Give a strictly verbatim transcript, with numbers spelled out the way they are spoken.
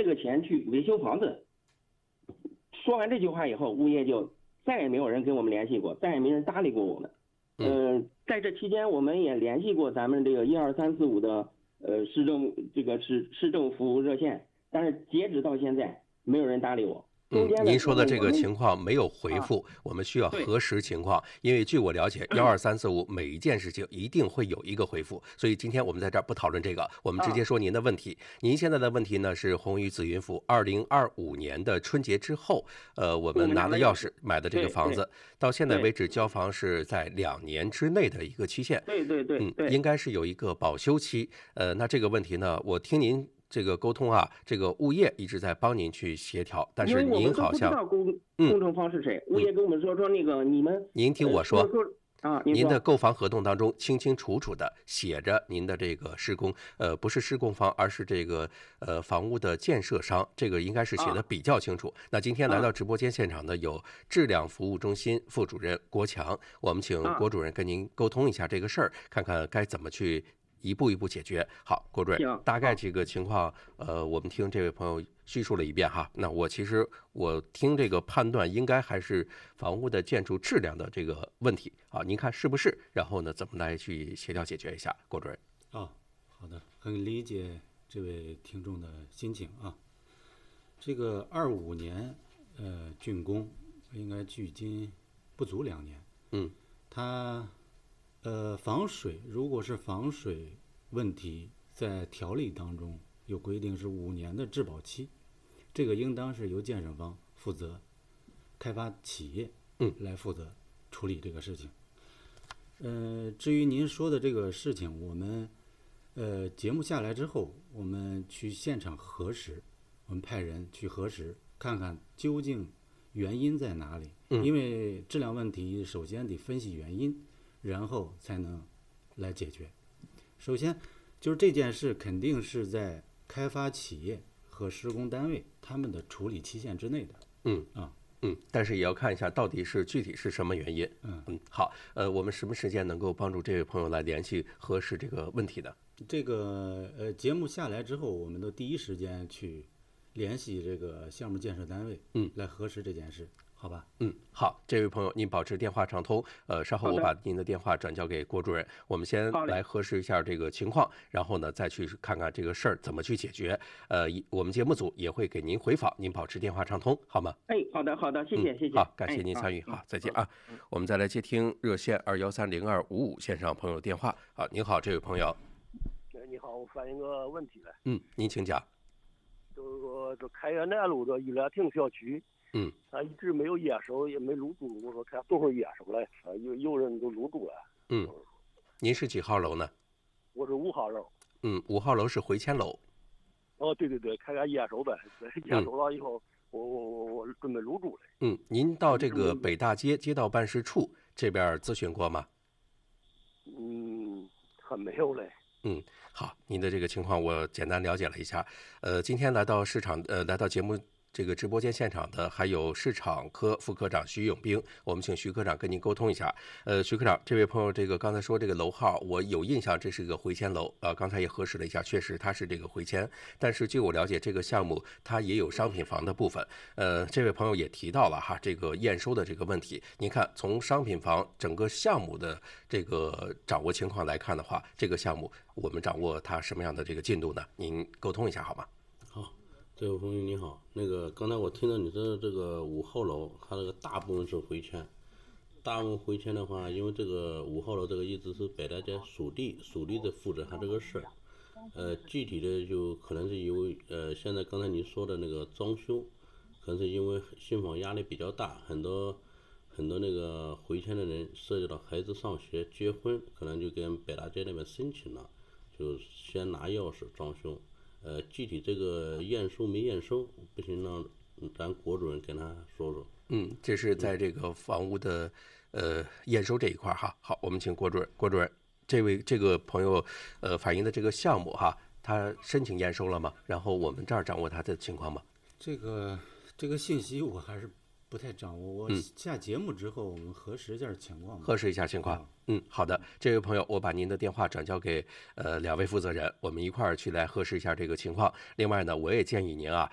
个钱去维修房子。说完这句话以后，物业就再也没有人跟我们联系过，再也没人搭理过我们。嗯、呃，在这期间，我们也联系过咱们这个一二三四五的呃市政这个市市政服务热线，但是截止到现在，没有人搭理我。 嗯，您说的这个情况没有回复，啊、我们需要核实情况，因为据我了解，幺二三四五每一件事情一定会有一个回复，所以今天我们在这儿不讨论这个，我们直接说您的问题。啊、您现在的问题呢是宏宇紫云府二零二五年的春节之后，呃，我们拿了钥匙买的这个房子，到现在为止交房是在两年之内的一个期限。 对对对， 嗯，应该是有一个保修期。呃，那这个问题呢，我听您这个沟通啊，这个物业一直在帮您去协调，但是您好像因为我们都不知道工工程方是谁，物业跟我们说说那个你们， 您听我说。 啊， 您的购房合同当中清清楚楚的写着您的这个施工，呃，不是施工方，而是这个呃房屋的建设商，这个应该是写的比较清楚。啊、那今天来到直播间现场的有质量服务中心副主任郭强，我们请郭主任跟您沟通一下这个事儿，看看该怎么去一步一步解决。好，郭主任，大概这个情况，呃，我们听这位朋友叙述了一遍哈。那我其实我听这个判断，应该还是房屋的建筑质量的这个问题啊。您看是不是？然后呢，怎么来去协调解决一下？郭主任。 啊，好的，很理解这位听众的心情啊。这个二五年呃竣工，应该距今不足两年。 嗯， 它。呃，防水如果是防水问题，在条例当中有规定是五年的质保期，这个应当是由建设方负责，开发企业嗯来负责处理这个事情。呃，至于您说的这个事情，我们呃节目下来之后，我们去现场核实，我们派人去核实，看看究竟原因在哪里。 嗯， 因为质量问题，首先得分析原因。然后才能来解决。首先就是这件事肯定是在开发企业和施工单位他们的处理期限之内的。 嗯啊嗯，但是也要看一下到底是具体是什么原因。 嗯嗯，好，呃，我们什么时间能够帮助这位朋友来联系核实这个问题的？ 这个呃节目下来之后，我们都第一时间去联系这个项目建设单位， 嗯， 来核实这件事。好吧， 嗯，好，这位朋友，您保持电话畅通，呃，稍后我把您的电话转交给郭主任，我们先来核实一下这个情况，然后呢，再去看看这个事儿怎么去解决。呃，我们节目组也会给您回访，您保持电话畅通，好吗？ 哎，好的，好的，谢谢， 嗯、 谢谢。 好，感谢您参与， 哎、 好，再见啊。我们再来接听热线二幺三零二五五线上朋友电话。好，您好，这位朋友。 你好，我反映个问题来。 嗯，您请讲。 就是说，这开元南路的玉兰亭小区。 嗯， 他一直没有验收，也没入住。我说看多会验收来，啊，有有人都入住了。 嗯，您是几号楼呢？ 我是五号楼。 嗯，五号楼是回迁楼。 哦，对对对，看看验收呗。验收了以后，我我我我准备入住了。 嗯，您到这个北大街街道办事处这边咨询过吗？ 嗯，还没有嘞。 嗯，好，您的这个情况我简单了解了一下。呃，今天来到市场，呃，来到节目这个直播间现场的还有市场科副科长徐永兵，我们请徐科长跟您沟通一下。呃，徐科长，这位朋友这个刚才说这个楼号，我有印象这是一个回迁楼，呃，刚才也核实了一下，确实它是这个回迁，但是据我了解，这个项目它也有商品房的部分。呃，这位朋友也提到了哈，这个验收的这个问题。您看，从商品房整个项目的这个掌握情况来看的话，这个项目我们掌握它什么样的这个进度呢？您沟通一下好吗？ 好。这位朋友你好，那个刚才我听到你说的这个五号楼，它这个大部分是回迁，大部分回迁的话，因为这个五号楼这个一直是北大街属地，属地在负责它这个事儿，呃，具体的就可能是因为呃，现在刚才你说的那个装修，可能是因为新房压力比较大，很多很多那个回迁的人涉及到孩子上学、结婚，可能就跟北大街那边申请了，就先拿钥匙装修。呃，具体这个验收没验收，不行让咱郭主任跟他说说。 嗯，这是在这个房屋的呃验收这一块哈。好，我们请郭主任。郭主任，这位这个朋友呃反映的这个项目哈，他申请验收了吗？然后我们这儿掌握他的情况吗？ 这个这个信息我还是不太掌握，我下节目之后我们核实一下情况。 核实一下情况。嗯，好的，这位朋友，我把您的电话转交给呃两位负责人，我们一块儿去来核实一下这个情况。另外呢，我也建议您啊，